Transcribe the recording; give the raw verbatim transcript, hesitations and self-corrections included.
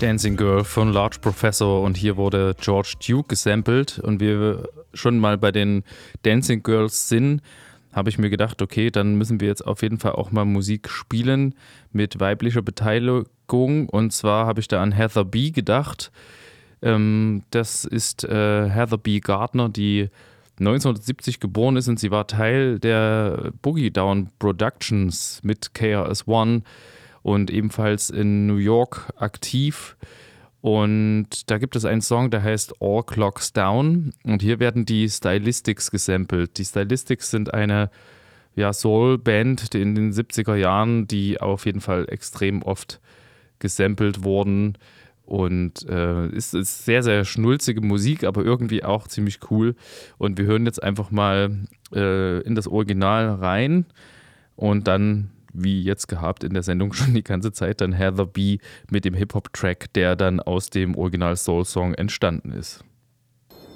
Dancing Girl von Large Professor und hier wurde George Duke gesampelt und wir schon mal bei den Dancing Girls sind, habe ich mir gedacht, okay, dann müssen wir jetzt auf jeden Fall auch mal Musik spielen mit weiblicher Beteiligung und zwar habe ich da an Heather B. gedacht. Ähm, das ist äh, Heather B. Gardner, die neunzehnhundertsiebzig geboren ist und sie war Teil der Boogie Down Productions mit K R S One und ebenfalls in New York aktiv. Und da gibt es einen Song, der heißt All Clocks Down und hier werden die Stylistics gesampelt. Die Stylistics sind eine ja, Soul-Band in den siebziger Jahren, die auf jeden Fall extrem oft gesampelt wurden. Und äh, ist, ist sehr, sehr schnulzige Musik, aber irgendwie auch ziemlich cool. Und wir hören jetzt einfach mal äh, in das Original rein und dann, wie jetzt gehabt in der Sendung schon die ganze Zeit, dann Heather B. mit dem Hip-Hop-Track, der dann aus dem Original-Soul-Song entstanden ist.